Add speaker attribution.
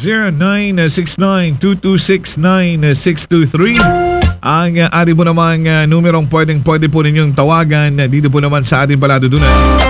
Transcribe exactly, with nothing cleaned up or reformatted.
Speaker 1: zero nine six nine two two six nine six two three. Ang uh, ari po namang uh, numerong pwedeng pwede po ninyong tawagan uh, dito po naman sa ating paladudunan.